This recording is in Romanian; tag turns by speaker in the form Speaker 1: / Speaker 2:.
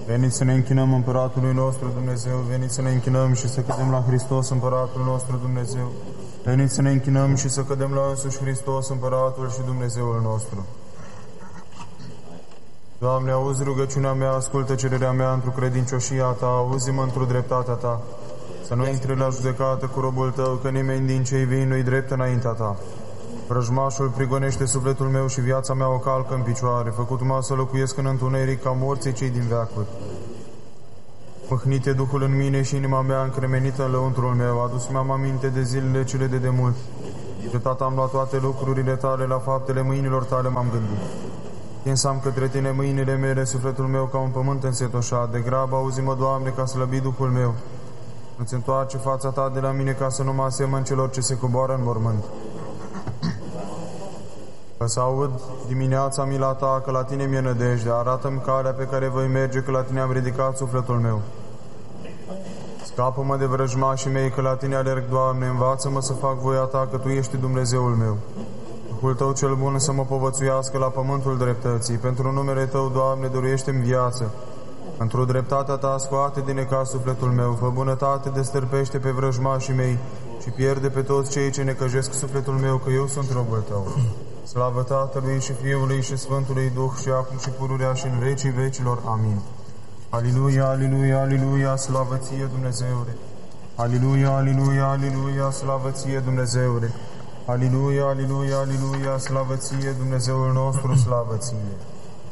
Speaker 1: Veniți să ne închinăm Împăratului nostru Dumnezeu, veniți să ne închinăm și să cădem la Hristos Împăratul nostru Dumnezeu. Veniți să ne închinăm și să cădem la însuși Hristos Împăratul și Dumnezeul nostru. Doamne, auzi rugăciunea mea, ascultă cererea mea într-o credincioșia Ta, auzi-mă într-o dreptatea Ta. Să nu intri la judecată cu robul Tău, că nimeni din cei vii nu-i drept înaintea Ta. Vrăjmașul prigonește sufletul meu și viața mea o calcă în picioare, făcut-mă să locuiesc în întuneric ca morții cei din veacuri. Mâhnite Duhul în mine și inima mea încremenită în lăuntrul meu, adus-mi-am aminte de zilele cele de demult. De Tată am luat toate lucrurile Tale, la faptele mâinilor Tale m-am gândit. Tinsam către Tine mâinile mele, sufletul meu ca un pământ însetoșat. De grabă auzi-mă, Doamne, ca slăbi Duhul meu. Nu-ți întoarce fața Ta de la mine, ca să nu mă asemăn celor ce se coboară în mormânt. Că să aud dimineața mila Ta, că la Tine mi-e nădejde, arată-mi calea pe care voi merge, că la Tine am ridicat sufletul meu. Scapă-mă de vrăjmașii mei, că la Tine alerg, Doamne, învață-mă să fac voia Ta, că Tu ești Dumnezeul meu. Duhul Tău cel bun să mă povățuiască la pământul dreptății. Pentru numele Tău, Doamne, dăruiește-mi viață. Într-o dreptatea Ta scoate din necaz sufletul meu. Fă bunătate, destârpește pe vrăjmașii mei și pierde pe toți cei ce necăjesc sufletul meu, că eu sunt robul Tău. Slavă Tatălui și Fiului și Sfântului Duh și acum și pururea și în vecii vecilor. Amin. Aliluia, aliluia, aliluia, slavă Ție, Dumnezeule. Aliluia, aliluia, aliluia, slavă Ție, Dumnezeule. Aliluia, aliluia, aliluia, slavă Ție, Dumnezeul nostru, slavă Ție.